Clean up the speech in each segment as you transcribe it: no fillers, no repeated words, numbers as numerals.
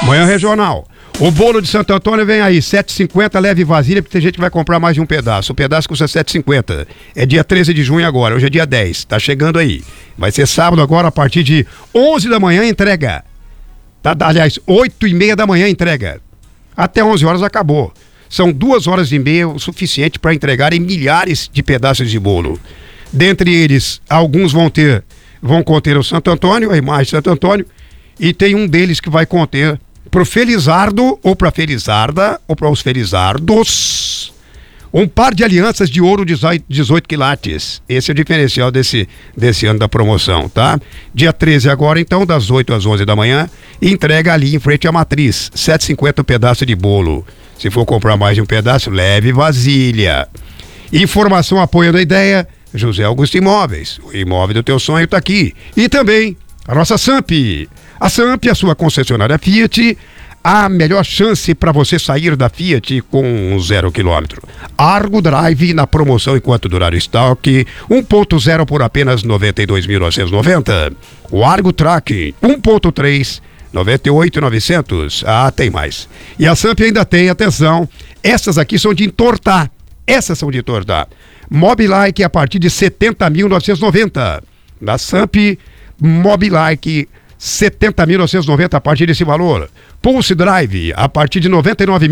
Manhã regional. O bolo de Santo Antônio vem aí, R$ 7,50, leve vasilha, porque tem gente que vai comprar mais de um pedaço. O pedaço custa R$ 7,50. É dia 13 de junho agora, hoje é dia 10, tá chegando aí. Vai ser sábado agora, a partir de 11 da manhã, entrega. Tá, aliás, 8h30 da manhã, entrega. Até 11 horas acabou. São 2h30 o suficiente para entregarem milhares de pedaços de bolo. Dentre eles, alguns vão conter o Santo Antônio, a imagem de Santo Antônio, e tem um deles que vai conter pro Felizardo, ou pra Felizarda, ou para os Felizardos, um par de alianças de ouro 18 quilates. Esse é o diferencial desse ano da promoção, tá? Dia 13 agora, então, das 8 às 11 da manhã, entrega ali em frente à matriz, R$ 7,50 pedaço de bolo. Se for comprar mais de um pedaço, leve vasilha. Informação apoiando a ideia, José Augusto Imóveis. O imóvel do teu sonho tá aqui. E também a nossa Samp. A Samp, a sua concessionária Fiat, a melhor chance para você sair da Fiat com 0 km. Argo Drive na promoção enquanto durar o estoque, 1.0 por apenas R$ 92.990. O Argo Track 1.3, 98.900. Ah, tem mais. E a Samp ainda tem, atenção, essas aqui são de entortar. Essas são de entortar. Mobilike a partir de 70.990. Na Samp, Mobilike 70.990 a partir desse valor. Pulse Drive a partir de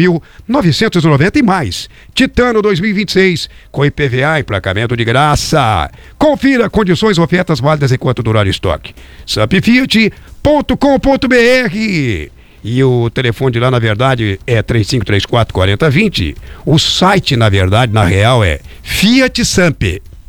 99.990 e mais. Titano 2026 com IPVA, emplacamento de graça. Confira condições, ofertas válidas enquanto durar o estoque. sampfiat.com.br. E o telefone lá, na verdade, é 3534-4020. O site, na verdade, na real, é Fiat Samp.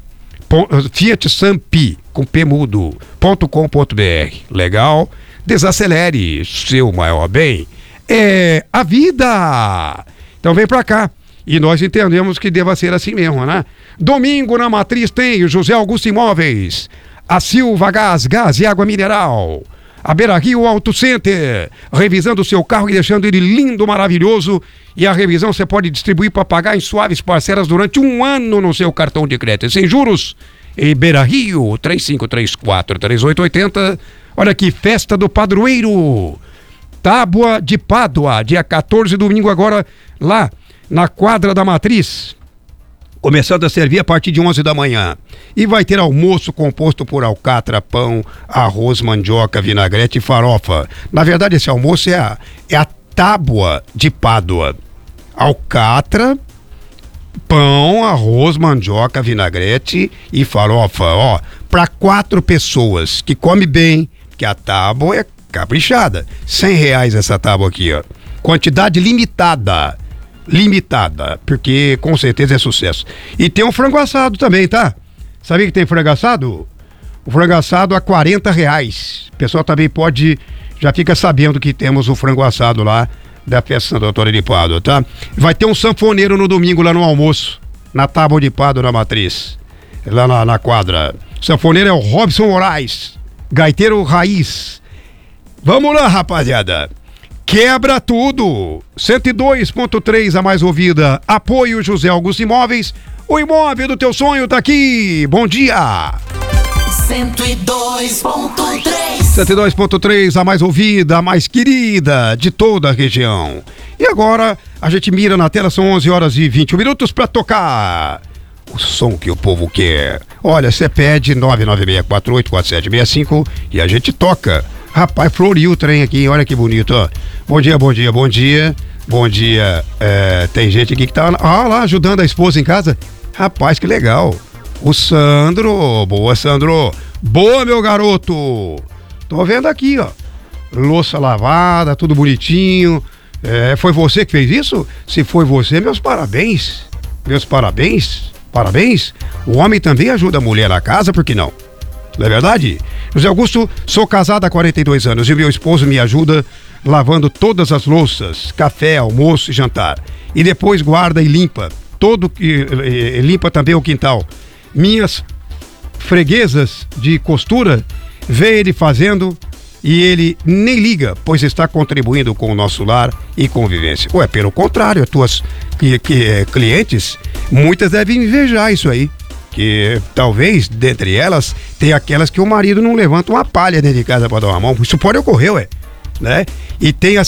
Fiat Samp, com P mudo.com.br. Legal? Desacelere, seu maior bem é a vida. Então vem pra cá. E nós entendemos que deva ser assim mesmo, né? Domingo na Matriz tem o José Augusto Imóveis, a Silva Gás e Água Mineral, a Beira Rio Auto Center, revisando o seu carro e deixando ele lindo, maravilhoso. E a revisão você pode distribuir para pagar em suaves parcelas durante um ano no seu cartão de crédito, sem juros. E Beira Rio, 3534-3880. Olha aqui, festa do padroeiro. Tábua de Pádua, dia 14, domingo agora, lá na quadra da Matriz. Começando a servir a partir de 11 da manhã. E vai ter almoço composto por alcatra, pão, arroz, mandioca, vinagrete e farofa. Na verdade, esse almoço é a tábua de Pádua. Alcatra, pão, arroz, mandioca, vinagrete e farofa. Ó, para 4 pessoas que come bem, que a tábua é caprichada. R$100 essa tábua aqui, ó. Quantidade limitada, porque com certeza é sucesso. E tem um frango assado também, tá? Sabia que tem frango assado? O frango assado a R$40. O pessoal também já fica sabendo que temos o frango assado lá da festa Santo Antônio de Pádua, tá? Vai ter um sanfoneiro no domingo lá no almoço, na tábua de Pádua na Matriz, lá na quadra. O sanfoneiro é o Robson Moraes, gaiteiro raiz. Vamos lá, rapaziada. Quebra tudo. 102.3, a mais ouvida. Apoio José Augusto Imóveis. O imóvel do teu sonho tá aqui. Bom dia. 102.3, a mais ouvida, a mais querida de toda a região. E agora a gente mira na tela, são 11h21 para tocar o som que o povo quer. Olha, você pede 996484765 e a gente toca. Rapaz, floriu o trem aqui, olha que bonito, ó. Bom dia. Tem gente aqui que tá lá ajudando a esposa em casa. Rapaz, que legal. O Sandro, boa Sandro, boa meu garoto. Tô vendo aqui, ó, louça lavada, tudo bonitinho. Foi você que fez isso? Se foi você, meus parabéns. O homem também ajuda a mulher na casa, por que não? Não é verdade? José Augusto, sou casado há 42 anos e meu esposo me ajuda lavando todas as louças, café, almoço e jantar. E depois guarda e limpa, limpa também o quintal. Minhas freguesas de costura, vê ele fazendo e ele nem liga, pois está contribuindo com o nosso lar e convivência. Ué, pelo contrário, as tuas clientes, muitas devem invejar isso aí. Que talvez, dentre elas, tem aquelas que o marido não levanta uma palha dentro de casa para dar uma mão. Isso pode ocorrer, né? E tem as